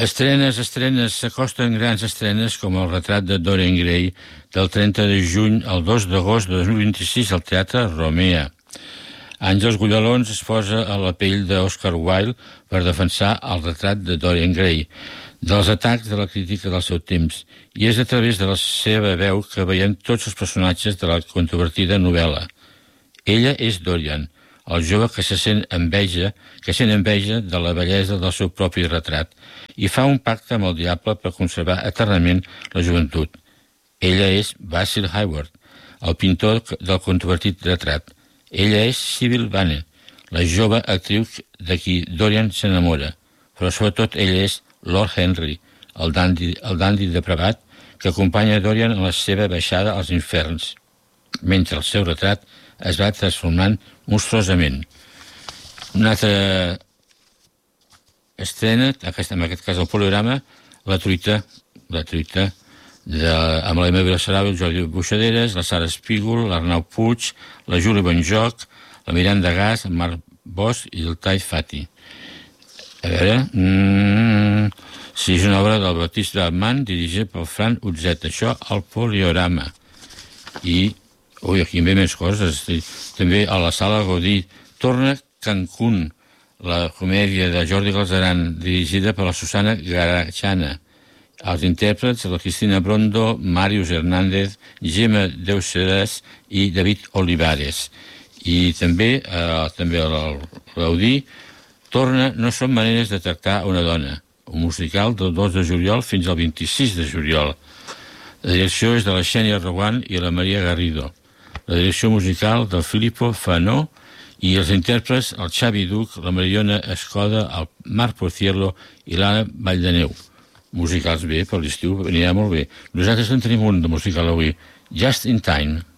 S'acosten grans estrenes com el retrat de Dorian Gray del 30 de juny al 2 d'agost de 2026 al Teatre Romea. Àngels Gullalons es posa a la pell d'Oscar Wilde per defensar el retrat de Dorian Gray dels atacs de la crítica del seu temps, i és a través de la seva veu que veiem tots els personatges de la controvertida novel·la. Ella és Dorian, el jove que sent enveja de la bellesa del seu propi retrat i fa un pacte amb el diable per conservar eternament la joventut. Ella és Basil Hallward, el pintor del controvertit retrat. Ella és Sybil Vane, la jove actriu de qui Dorian s'enamora, però sobretot ella és Lord Henry, el dandy depravat que acompanya Dorian en la seva baixada als inferns, mentre el seu retrat es va transformant monstruosament. Una altra estrena, en aquest cas el Poliorama, La truita, amb l'Emma Vilassarau, el Jordi Buixaderes, la Sara Espígol, l'Arnau Puig, la Júlia Bonjoc, la Miranda Gas, el Marc Bosch i el Tai Fati. A veure... Sí, és una obra del Baptiste Dalman dirigida pel Fran Utzet. Això, el Poliorama. I, aquí en ve més coses. També a la Sala Gaudí torna Cancún, la comèdia de Jordi Galzeran, dirigida per la Susana Garachana. Els intèrprets, la Cristina Brondo, Màrius Hernández, Gemma Deuseras i David Olivares. I també el Gaudí torna No són maneres de tractar una dona, un musical del 2 de juliol fins al 26 de juliol. La direcció és de la Xènia Rowan i la Maria Garrido. La direcció musical del Filippo Fanò i els intèrprets el Xavi Duc, la Mariona Escoda, el Marc Pociello i l'Anna Valldeneu. Musicals bé, per l'estiu anirà molt bé. Nosaltres en tenim un de musical avui, Just in Time.